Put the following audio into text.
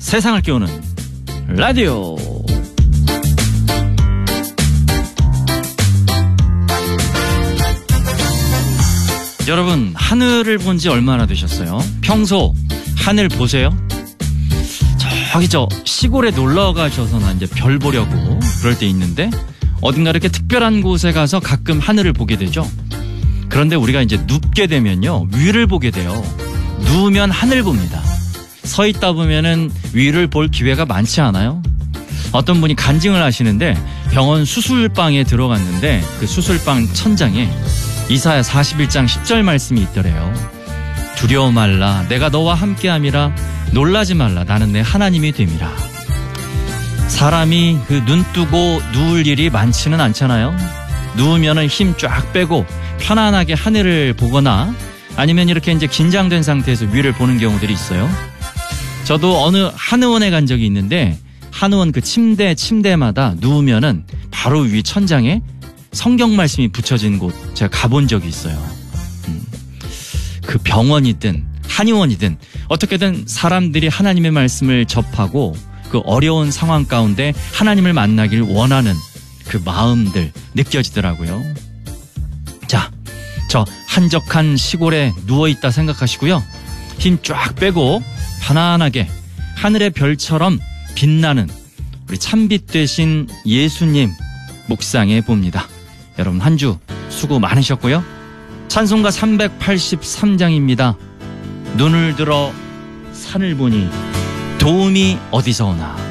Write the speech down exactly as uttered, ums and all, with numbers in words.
세상을 깨우는 라디오. 여러분, 하늘을 본 지 얼마나 되셨어요? 평소 하늘 보세요? 저기 저 시골에 놀러 가셔서나 이제 별 보려고 그럴 때 있는데 어딘가 이렇게 특별한 곳에 가서 가끔 하늘을 보게 되죠. 그런데 우리가 이제 눕게 되면요, 위를 보게 돼요. 누우면 하늘 봅니다. 서 있다 보면은 위를 볼 기회가 많지 않아요? 어떤 분이 간증을 하시는데 병원 수술방에 들어갔는데 그 수술방 천장에 이사야 사십일 장 십 절 말씀이 있더래요. 두려워 말라, 내가 너와 함께함이라. 놀라지 말라, 나는 내 하나님이 됨이라. 사람이 그 눈 뜨고 누울 일이 많지는 않잖아요. 누우면은 힘 쫙 빼고 편안하게 하늘을 보거나 아니면 이렇게 이제 긴장된 상태에서 위를 보는 경우들이 있어요. 저도 어느 한의원에 간 적이 있는데 한의원 그 침대 침대마다 누우면은 바로 위 천장에 성경 말씀이 붙여진 곳 제가 가본 적이 있어요. 음. 그 병원이든 한의원이든 어떻게든 사람들이 하나님의 말씀을 접하고 그 어려운 상황 가운데 하나님을 만나길 원하는 그 마음들 느껴지더라고요. 자, 저 한적한 시골에 누워있다 생각하시고요. 힘 쫙 빼고 편안하게 하늘의 별처럼 빛나는 우리 참빛 되신 예수님 묵상해 봅니다. 여러분, 한 주 수고 많으셨고요. 찬송가 삼백팔십삼 장입니다. 눈을 들어 산을 보니 도움이 어디서 오나.